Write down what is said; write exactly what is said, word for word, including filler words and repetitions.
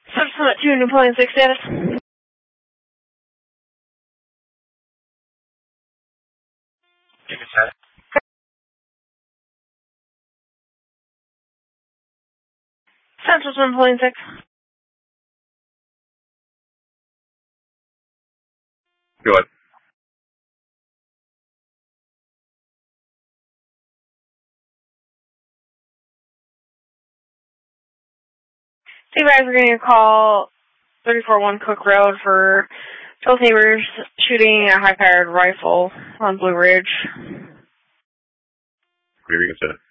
Summit two, New Point six status. Give me set. Central one point six. Go ahead. See you guys are getting a call thirty-four one Cook Road for Phil Tabers shooting a high-powered rifle on Blue Ridge. Whatever you can set.